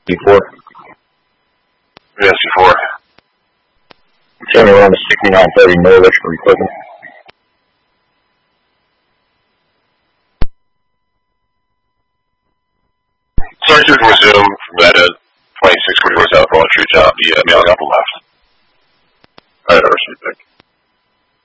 C4. Yeah, C4. Turning around to 6930 Norwich for equipment. Search is resumed from that 2644 South Broad Street, the mailing up the left. Alright, I received it.